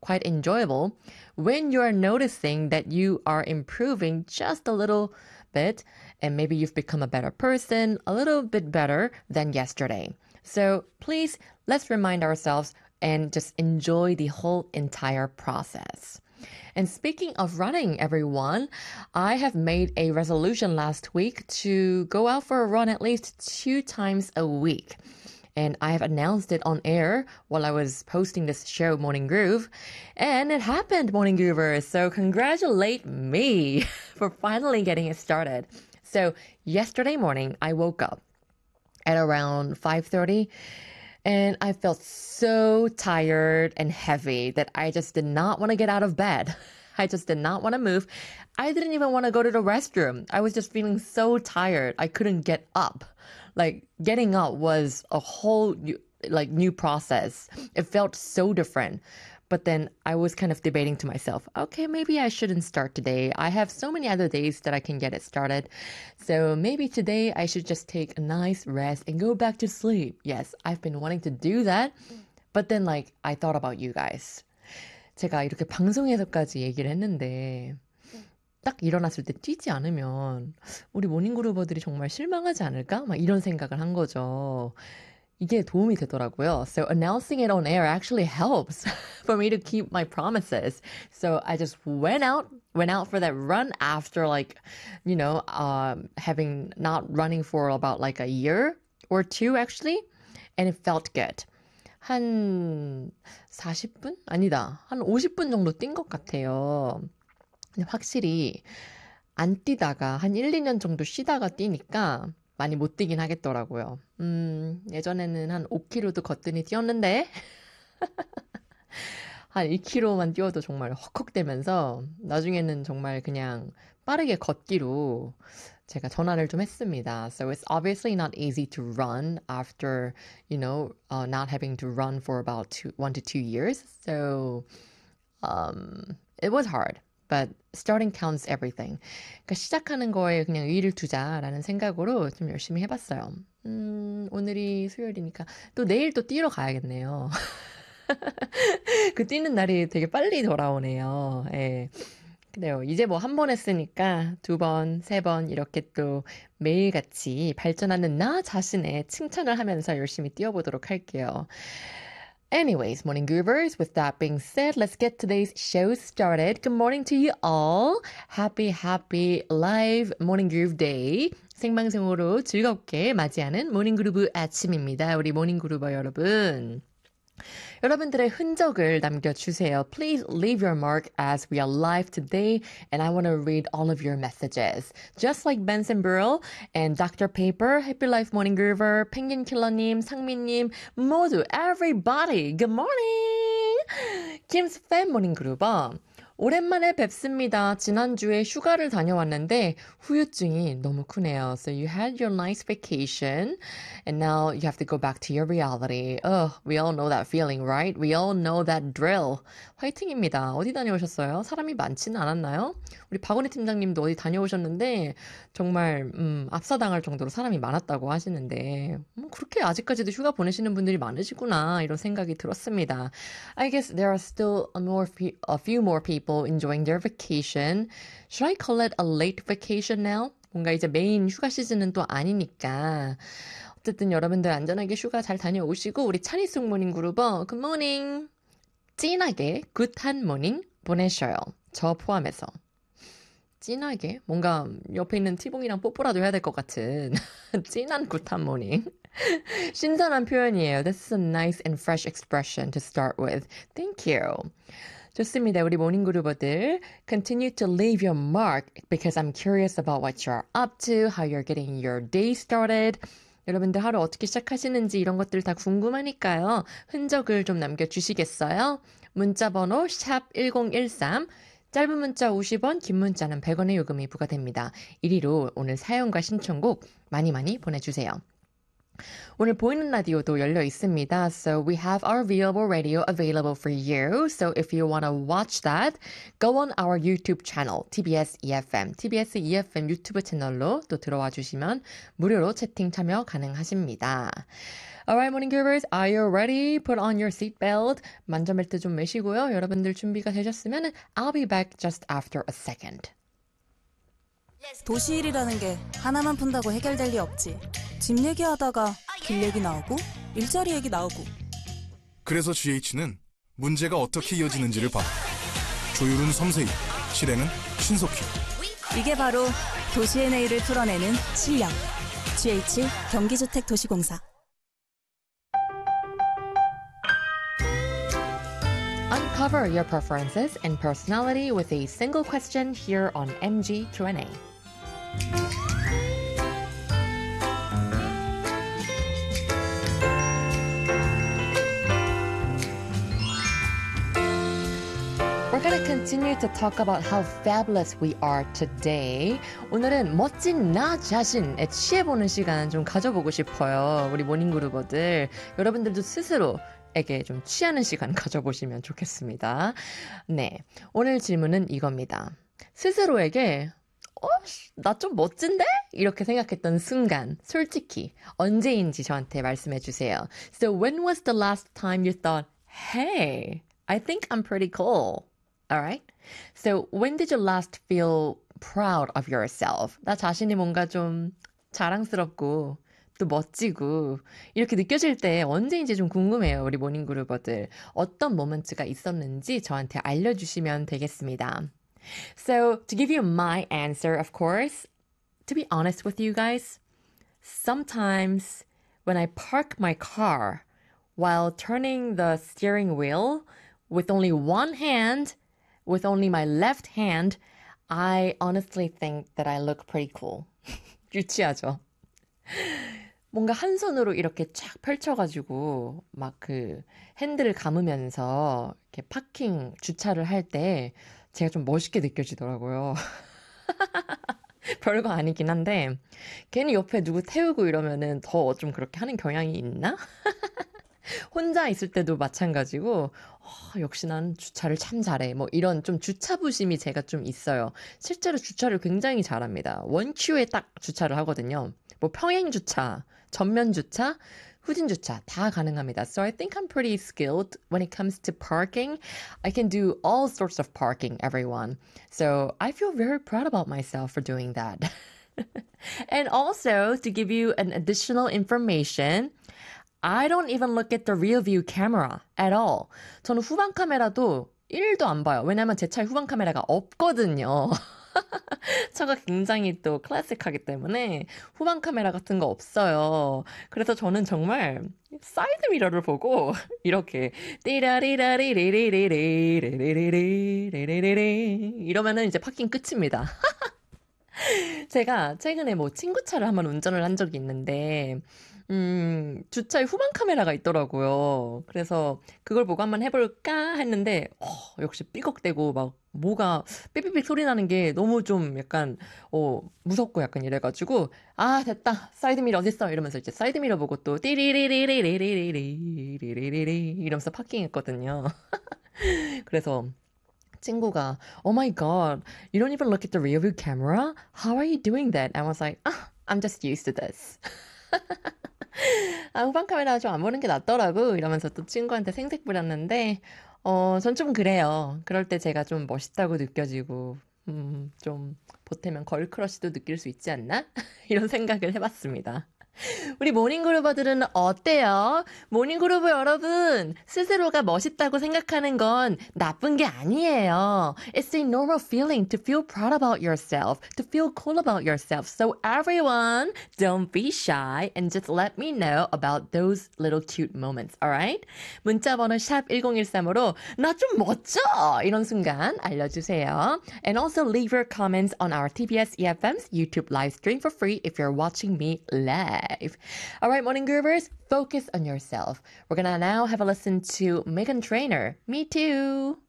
quite enjoyable when you're noticing that you are improving just a little bit and maybe you've become a better person, a little bit better than yesterday. So please, let's remind ourselves and just enjoy the whole entire process. And speaking of running, everyone, I have made a resolution last week to go out for a run at least 2 times a week. And I have announced it on air while I was posting this show, Morning Groove. And it happened, Morning Groovers. So congratulate me for finally getting it started. So yesterday morning, I woke up at around 5:30. And I felt so tired and heavy that I just did not want to get out of bed. I just did not want to move. I didn't even want to go to the restroom. I was just feeling so tired. I couldn't get up. Like getting up was a whole new process. It felt so different. But then I was kind of debating to myself, okay, maybe I shouldn't start today. I have so many other days that I can get it started. So maybe today I should just take a nice rest and go back to sleep. Yes, I've been wanting to do that. But then I thought about you guys. 제가 이렇게 방송에서까지 얘기를 했는데 딱 일어났을 때 뛰지 않으면 우리 모닝그루버들이 정말 실망하지 않을까? 막 이런 생각을 한 거죠. 이게 도움이 되더라고요. So announcing it on air actually helps for me to keep my promises. So I just went out for that run after having not running for about a year or two actually. And it felt good. 한 40분? 아니다. 한 50분 정도 뛴 것 같아요. 근데 확실히 안 뛰다가 한 1, 2년 정도 쉬다가 뛰니까 많이 못 뛰긴 하겠더라고요. 예전에는 한 5km도 거뜬히 뛰었는데 한 2km만 뛰어도 정말 헉헉대면서 나중에는 정말 그냥 빠르게 걷기로 제가 전환을 좀 했습니다. So it's obviously not easy to run after, not having to run for about 1 to 2 years. So it was hard. But starting counts everything. 그러니까 시작하는 거에 그냥 의의를 두자라는 생각으로 좀 열심히 해봤어요. 오늘이 수요일이니까 또 내일 또 뛰러 가야겠네요. 그 뛰는 날이 되게 빨리 돌아오네요. 예. 그래요. 이제 뭐 한 번 했으니까 2번, 3번 이렇게 또 매일같이 발전하는 나 자신의 칭찬을 하면서 열심히 뛰어보도록 할게요. Anyways, morning groovers, with that being said, let's get today's show started. Good morning to you all. Happy live morning groove day. 생방송으로 즐겁게 맞이하는 모닝 그루브 아침입니다. 우리 모닝 그루버 여러분. 여러분들의 흔적을 남겨주세요. Please leave your mark as we are live today and I want to read all of your messages. Just like Benson Burrell and Dr. Paper, Happy Life Morning Groover, Penguin Killer님, 상민님, 모두 everybody, good morning! Kim's Fan Morning Groover. 오랜만에 뵙습니다. 지난주에 휴가를 다녀왔는데 후유증이 너무 크네요. So you had your nice vacation and now you have to go back to your reality. We all know that feeling, right? We all know that drill. 화이팅입니다. 어디 다녀오셨어요? 사람이 많지는 않았나요? 우리 박원희 팀장님도 어디 다녀오셨는데 정말 압사당할 정도로 사람이 많았다고 하시는데 그렇게 아직까지도 휴가 보내시는 분들이 많으시구나 이런 생각이 들었습니다. I guess there are still a few more people enjoying their vacation. Should I call it a late vacation now? 뭔가 이제 메인 휴가 시즌은 또 아니니까. 어쨌든 여러분들 안전하게 휴가 잘 다녀오시고 우리 차리숙 모닝 그루버 굿모닝. 진하게 굿한 모닝 보내셔요. 저 포함해서. 진하게? 뭔가 옆에 있는 티봉이랑 뽀뽀라도 해야 될 것 같은 진한 굿한 모닝. 신선한 표현이에요. This is a nice and fresh expression to start with. Thank you. 좋습니다. 우리 모닝그루버들 continue to leave your mark because I'm curious about what you're up to, how you're getting your day started. 여러분들 하루 어떻게 시작하시는지 이런 것들 다 궁금하니까요. 흔적을 좀 남겨주시겠어요? 문자번호 샵1013 짧은 문자 50원, 긴 문자는 100원의 요금이 부과됩니다. 이리로 오늘 사연과 신청곡 많이 보내주세요. 오늘 보이는 라디오도 열려 있습니다. So we have our VO radio available for you. So if you want to watch that, go on our YouTube channel, TBS EFM. TBS EFM 유튜브 채널로 또 들어와 주시면 무료로 채팅 참여 가능하십니다. Alright, morning groovers, are you ready? Put on your seatbelt. 만전벨트 좀 매시고요. 여러분들 준비가 되셨으면 I'll be back just after a second. 도시 일이라는 게 하나만 푼다고 해결될 리 없지. 집 얘기하다가 길 얘기 나오고 일자리 얘기 나오고. 그래서 GH는 문제가 어떻게 이어지는지를 봐. 조율은 섬세히, 실행은 신속히. 이게 바로 도시의 내일을 풀어내는 실력. GH 경기주택도시공사. Uncover your preferences and personality with a single question here on MG Q&A. We're gonna continue to talk about how fabulous we are today. 오늘은 멋진 나 자신에 취해보는 시간 좀 가져보고 싶어요. 우리 모닝그룹어들. 여러분들도 스스로에게 좀 취하는 시간 가져보시면 좋겠습니다. 네, 오늘 질문은 이겁니다. 스스로에게 나 좀 멋진데? 이렇게 생각했던 순간, 솔직히 언제인지 저한테 말씀해 주세요. So when was the last time you thought, hey, I think I'm pretty cool? Alright? So when did you last feel proud of yourself? 나 자신이 뭔가 좀 자랑스럽고 또 멋지고 이렇게 느껴질 때 언제인지 좀 궁금해요. 우리 모닝그룹어들. 어떤 모먼트가 있었는지 저한테 알려주시면 되겠습니다. So to give you my answer, of course, to be honest with you guys, sometimes when I park my car while turning the steering wheel with only one hand, with only my left hand, I honestly think that I look pretty cool. 유치하죠? 뭔가 한 손으로 이렇게 쫙 펼쳐가지고 막 그 핸들을 감으면서 이렇게 파킹 주차를 할 때 제가 좀 멋있게 느껴지더라고요. 별거 아니긴 한데 괜히 옆에 누구 태우고 이러면은 더 좀 그렇게 하는 경향이 있나? 혼자 있을 때도 마찬가지고 역시 난 주차를 참 잘해. 뭐 이런 좀 주차부심이 제가 좀 있어요. 실제로 주차를 굉장히 잘합니다. 원큐에 딱 주차를 하거든요. 뭐 평행 주차, 전면 주차, 후진 주차 다 가능합니다. So I think I'm pretty skilled when it comes to parking. I can do all sorts of parking, everyone. So I feel very proud about myself for doing that. And also, to give you an additional information, I don't even look at the rear view camera at all. 저는 후방 카메라도 1도 안 봐요. 왜냐면 제 차에 후방 카메라가 없거든요. 차가 굉장히 또 클래식하기 때문에 후방 카메라 같은 거 없어요. 그래서 저는 정말 사이드 미러를 보고 이렇게 띠라리라리리리리리리리리리리리리 이러면은 이제 파킹 끝입니다. 제가 최근에 뭐 친구 차를 한번 운전을 한 적이 있는데 주차에 후방 카메라가 있더라고요. 그래서 그걸 보고 한번 해볼까 했는데 역시 삐걱대고 막 뭐가 삐삐삐 소리 나는 게 너무 좀 약간 무섭고 약간 이래가지고 됐다 사이드미러 어딨어 이러면서 이제 사이드미러 보고 또 띠리리리리리리리리리리리리 이러면서 파킹했거든요. 그래서 친구가 Oh my god, you don't even look at the rear view camera? How are you doing that? I was like, I'm just used to this. 후방 카메라 좀 안 보는 게 낫더라고 이러면서 또 친구한테 생색 부렸는데 전 좀 그래요. 그럴 때 제가 좀 멋있다고 느껴지고 좀 보태면 걸크러쉬도 느낄 수 있지 않나? 이런 생각을 해봤습니다. 우리 모닝그루버들은 어때요? 모닝그루버 여러분, 스스로가 멋있다고 생각하는 건 나쁜 게 아니에요. It's a normal feeling to feel proud about yourself, to feel cool about yourself. So everyone, don't be shy and just let me know about those little cute moments, alright? 문자번호 샵 1013으로 나 좀 멋져! 이런 순간 알려주세요. And also leave your comments on our TBS EFM's YouTube live stream for free if you're watching me live. All right, morning groovers, focus on yourself. We're gonna now have a listen to Meghan Trainor, Me Too.